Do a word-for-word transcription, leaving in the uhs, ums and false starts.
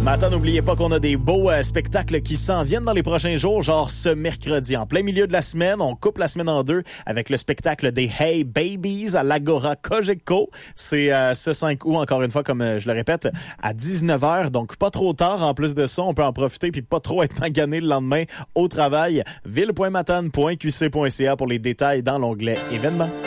Maintenant, n'oubliez pas qu'on a des beaux euh, spectacles qui s'en viennent dans les prochains jours, genre ce mercredi. En plein milieu de la semaine, on coupe la semaine en deux avec le spectacle des Hey Babies à l'Agora Cogeco. C'est euh, ce cinq août, encore une fois, comme euh, je le répète, à dix-neuf heures. Donc, pas trop tard. En plus de ça, on peut en profiter puis pas trop être magané le lendemain au travail. ville point matane point q c point c a pour les détails dans l'onglet événements.